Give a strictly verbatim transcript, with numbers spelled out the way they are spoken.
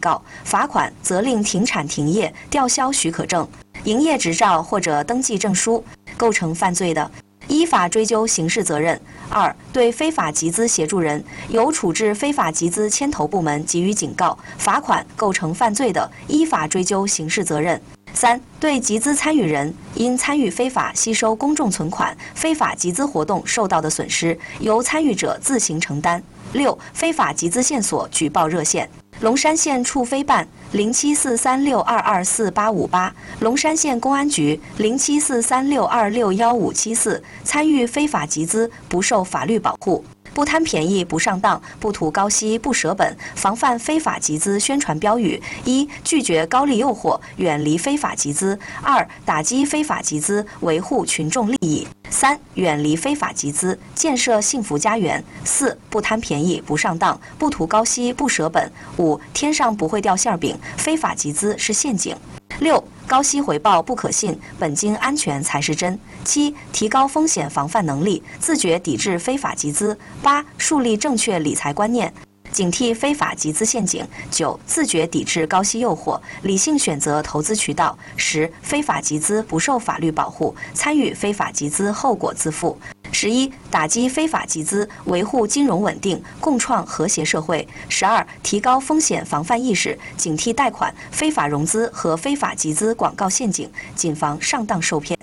告；罚款则令停产停业、吊销许可证、营业执照或者登记证书。构成犯罪的，依法追究刑事责任。二、对非法集资协助人，由处置非法集资牵头部门给予警告、罚款，构成犯罪的，依法追究刑事责任。三、对集资参与人因参与非法吸收公众存款、非法集资活动受到的损失，由参与者自行承担。六、非法集资线索举报热线：龙山县处非办零七四三六二二四八五八，龙山县公安局零七四三六二六幺五七四。参与非法集资不受法律保护。不贪便宜不上当，不图高息不舍本，防范非法集资宣传标语：一、拒绝高利诱惑，远离非法集资；二、打击非法集资，维护群众利益；三、远离非法集资，建设幸福家园；四、不贪便宜不上当，不图高息不舍本；五、天上不会掉馅饼，非法集资是陷阱；六、高息回报不可信，本金安全才是真；七、提高风险防范能力，自觉抵制非法集资；八、树立正确理财观念，警惕非法集资陷阱；九、自觉抵制高息诱惑，理性选择投资渠道；十、非法集资不受法律保护，参与非法集资后果自负；十一、打击非法集资，维护金融稳定，共创和谐社会；十二、提高风险防范意识，警惕贷款、非法融资和非法集资广告陷阱，谨防上当受骗。